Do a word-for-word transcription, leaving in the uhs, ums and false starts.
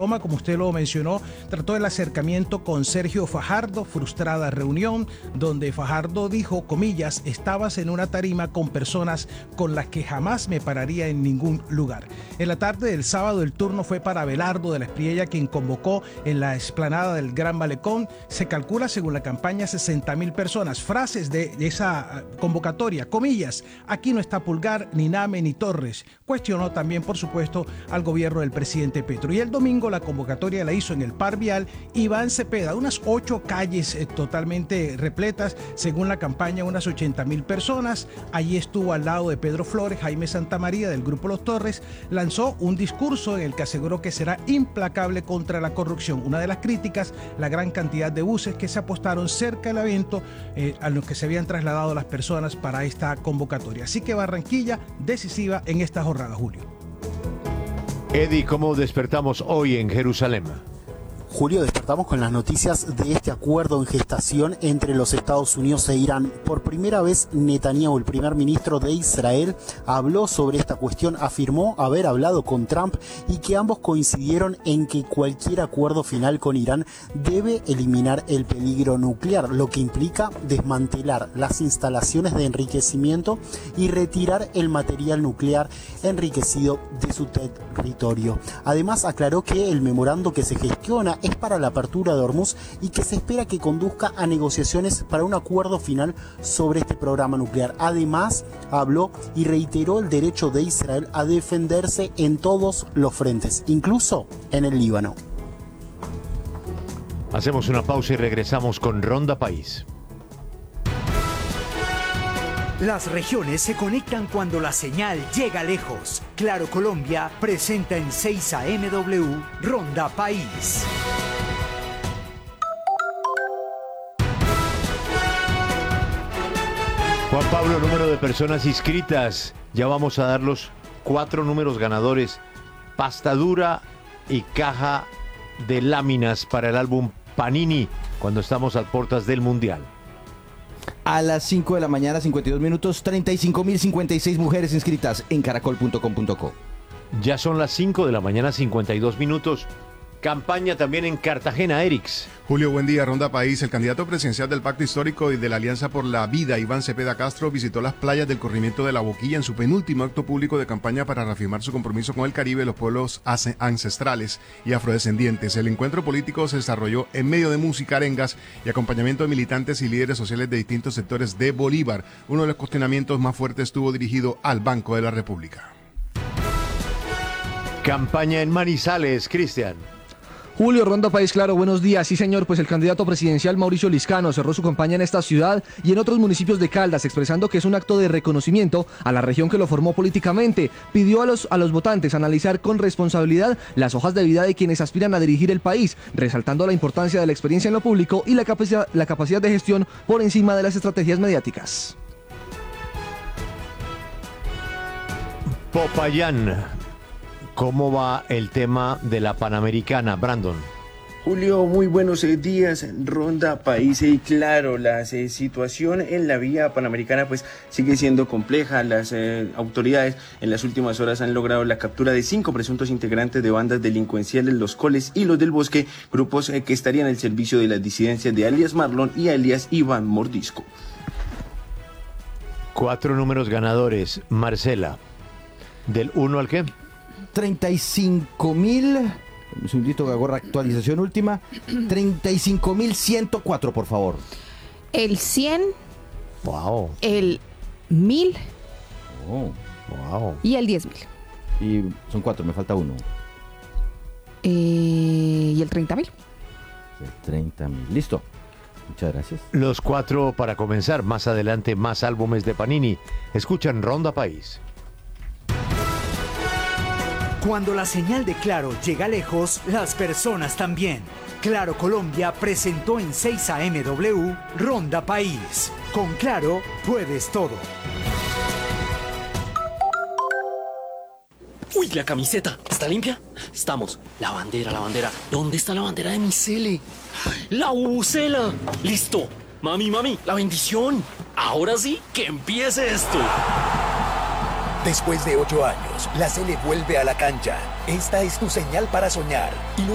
Paloma, como usted lo mencionó, trató el acercamiento con Sergio Fajardo, frustrada reunión, donde Fajardo dijo, comillas, estabas en una tarima con personas con las que jamás me pararía en ningún lugar. En la tarde del sábado el turno fue para Abelardo de la Espriella, quien convocó en la explanada del Gran Malecón. Se calcula, según la campaña, sesenta mil personas. Frases de esa convocatoria, comillas, aquí no está Pulgar, ni Name, ni Torres. Cuestionó también, por supuesto, al gobierno del presidente Petro. Y el domingo la convocatoria la hizo en el Par Vial Iván Cepeda, unas ocho calles eh, totalmente repletas, según la campaña, unas ochenta mil personas. Allí estuvo al lado de Pedro Flores, Jaime Santamaría del Grupo Los Torres, lanzó un discurso en el que aseguró que será implacable contra la corrupción. Una de las críticas, la gran cantidad de buses que se apostaron cerca del evento eh, a los que se habían trasladado las personas para esta convocatoria. Así que Barranquilla decisiva en esta jornada, Julio. Eddie, ¿cómo despertamos hoy en Jerusalén? Julio, despertamos con las noticias de este acuerdo en gestación entre los Estados Unidos e Irán. Por primera vez, Netanyahu, el primer ministro de Israel, habló sobre esta cuestión, afirmó haber hablado con Trump y que ambos coincidieron en que cualquier acuerdo final con Irán debe eliminar el peligro nuclear, lo que implica desmantelar las instalaciones de enriquecimiento y retirar el material nuclear enriquecido de su territorio. Además, aclaró que el memorando que se gestiona es para la apertura de Hormuz y que se espera que conduzca a negociaciones para un acuerdo final sobre este programa nuclear. Además, habló y reiteró el derecho de Israel a defenderse en todos los frentes, incluso en el Líbano. Hacemos una pausa y regresamos con Ronda País. Las regiones se conectan cuando la señal llega lejos. Claro Colombia presenta en seis A M W Ronda País. Juan Pablo, número de personas inscritas. Ya vamos a dar los cuatro números ganadores. Pasta dura y caja de láminas para el álbum Panini cuando estamos a puertas del Mundial. A las cinco de la mañana, cincuenta y dos minutos, treinta y cinco mil cincuenta y seis mujeres inscritas en caracol punto com punto co. Ya son las cinco de la mañana, cincuenta y dos minutos. Campaña también en Cartagena, Erix. Julio, buen día. Ronda País. El candidato presidencial del Pacto Histórico y de la Alianza por la Vida, Iván Cepeda Castro, visitó las playas del corrimiento de La Boquilla en su penúltimo acto público de campaña para reafirmar su compromiso con el Caribe, los pueblos ancestrales y afrodescendientes. El encuentro político se desarrolló en medio de música, arengas y acompañamiento de militantes y líderes sociales de distintos sectores de Bolívar. Uno de los cuestionamientos más fuertes estuvo dirigido al Banco de la República. Campaña en Manizales, Cristian. Julio, Ronda País, claro, buenos días. Sí, señor, pues el candidato presidencial Mauricio Liscano cerró su campaña en esta ciudad y en otros municipios de Caldas, expresando que es un acto de reconocimiento a la región que lo formó políticamente. Pidió a los, a los votantes analizar con responsabilidad las hojas de vida de quienes aspiran a dirigir el país, resaltando la importancia de la experiencia en lo público y la capacidad, la capacidad de gestión por encima de las estrategias mediáticas. Popayán. ¿Cómo va el tema de la Panamericana, Brandon? Julio, muy buenos días, Ronda País. Y claro, la eh, situación en la vía panamericana pues sigue siendo compleja. Las eh, autoridades en las últimas horas han logrado la captura de cinco presuntos integrantes de bandas delincuenciales, los Coles y los del Bosque, grupos eh, que estarían al servicio de las disidencias de alias Marlon y alias Iván Mordisco. Cuatro números ganadores, Marcela. ¿Del uno al qué? treinta y cinco mil, un segundito que hago actualización última, treinta y cinco mil ciento cuatro, por favor. El cien, wow. El mil oh. wow. Y el diez mil. Y son cuatro, me falta uno. Eh, y el treinta mil. El treinta mil, listo. Muchas gracias. Los cuatro para comenzar, más adelante más álbumes de Panini. Escuchan Ronda País. Cuando la señal de Claro llega lejos, las personas también. Claro Colombia presentó en seis A M W Ronda País. Con Claro puedes todo. Uy, la camiseta, ¿está limpia? Estamos. La bandera, la bandera. ¿Dónde está la bandera de mi cele? La bubucela. Listo. Mami, mami, la bendición. Ahora sí, que empiece esto. Después de ocho años, la Sele vuelve a la cancha. Esta es tu señal para soñar. Y